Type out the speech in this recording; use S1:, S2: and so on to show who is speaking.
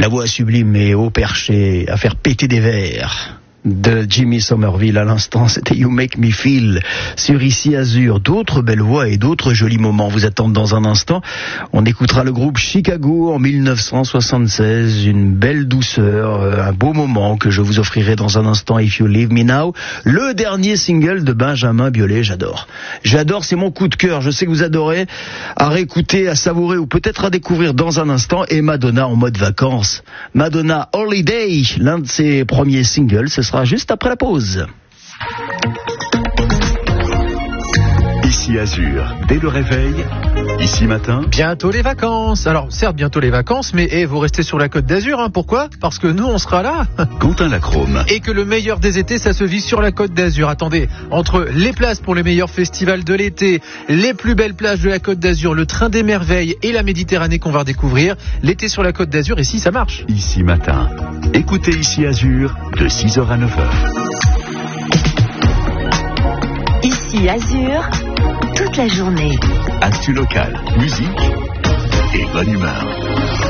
S1: La voix sublime et haut perché à faire péter des verres de Jimmy Somerville à l'instant, c'était You Make Me Feel sur Ici Azur. D'autres belles voix et d'autres jolis moments vous attendent dans un instant. On écoutera le groupe Chicago en 1976, une belle douceur, un beau moment que je vous offrirai dans un instant. If You Leave Me Now, le dernier single de Benjamin Biolay. J'adore, c'est mon coup de cœur. Je sais que vous adorez, à réécouter, à savourer ou peut-être à découvrir dans un instant. Et Madonna en mode vacances, Madonna Holiday, l'un de ses premiers singles. Ce sera juste après la pause.
S2: Ici Azur, dès le réveil, ici matin.
S3: Bientôt les vacances. Alors certes bientôt les vacances, mais vous restez sur la Côte d'Azur, hein. Pourquoi ? Parce que nous on sera là.
S2: Quentin Lacrome.
S3: Et que le meilleur des étés, ça se vit sur la Côte d'Azur. Attendez, entre les places pour les meilleurs festivals de l'été, les plus belles plages de la Côte d'Azur, le train des merveilles et la Méditerranée qu'on va redécouvrir, l'été sur la Côte d'Azur, ici ça marche.
S2: Ici matin. Écoutez Ici Azur de 6h à 9h.
S4: Ici Azur, toute la journée.
S2: Actu local, musique et bonne humeur.